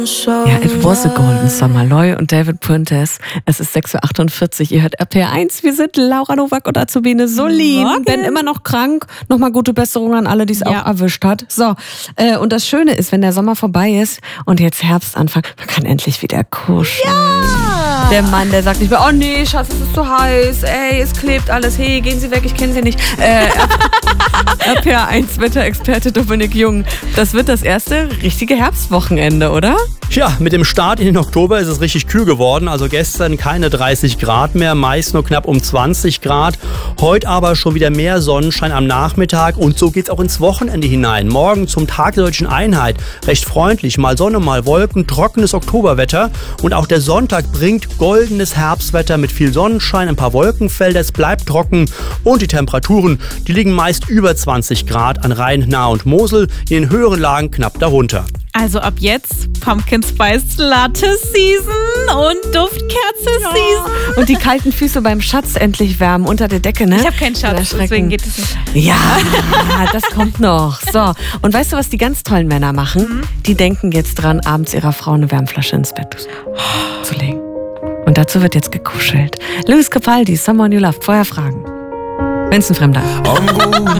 Ja, it was a golden summer. Loy und David Puentes. Es ist 6.48 Uhr. Ihr hört RPR1. Wir sind Laura Nowak und Azubine Solin. Ben immer noch krank. Nochmal gute Besserung an alle, die es auch erwischt hat. So, und das Schöne ist, wenn der Sommer vorbei ist und jetzt Herbst anfängt, man kann endlich wieder kuscheln. Ja! Der Mann, der sagt nicht mehr, oh nee, Schatz, es ist zu heiß. Ey, es klebt alles. Hey, gehen Sie weg, ich kenne Sie nicht. RPR1 Wetterexperte Dominik Jung. Das wird das erste richtige Herbstwochenende, oder? Ja, mit dem Start in den Oktober ist es richtig kühl geworden. Also gestern keine 30 Grad mehr, meist nur knapp um 20 Grad. Heute aber schon wieder mehr Sonnenschein am Nachmittag und so geht's auch ins Wochenende hinein. Morgen zum Tag der Deutschen Einheit. Recht freundlich, mal Sonne, mal Wolken, trockenes Oktoberwetter. Und auch der Sonntag bringt goldenes Herbstwetter mit viel Sonnenschein, ein paar Wolkenfelder. Es bleibt trocken und die Temperaturen, die liegen meist über 20 Grad an Rhein, Nahe und Mosel, in den höheren Lagen knapp darunter. Also ab jetzt Pumpkin Spice Latte Season und Duftkerze Season. Und die kalten Füße beim Schatz endlich wärmen unter der Decke, ne? Ich habe keinen Schatz, deswegen geht es nicht. Ja, das kommt noch. So, und weißt du, was die ganz tollen Männer machen? Die denken jetzt dran, abends ihrer Frau eine Wärmflasche ins Bett zu legen. Und dazu wird jetzt gekuschelt. Luis Capaldi, Someone You Loved. Vorher fragen. Wenn's ein Fremder ist.